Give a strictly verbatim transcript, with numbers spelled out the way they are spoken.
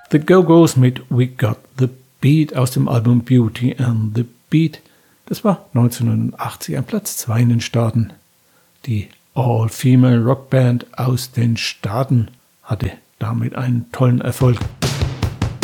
The Go-Go's mit We Got the Beat aus dem Album Beauty and the Beat. Das war neunzehnhundertachtzig ein Platz zwei in den Staaten. Die All-Female Rockband aus den Staaten hatte damit einen tollen Erfolg.